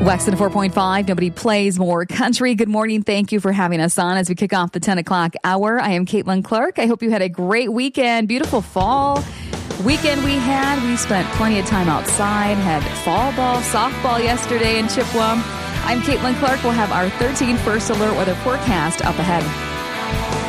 Wexton 4.5, nobody plays more country. Good morning. Thank you for having us on as we kick off the 10 o'clock hour. I am Caitlin Clark. I hope you had a great weekend. Beautiful fall weekend we had. We spent plenty of time outside, had fall ball, softball yesterday in Chippewa. I'm Caitlin Clark. We'll have our 13 first alert weather forecast up ahead.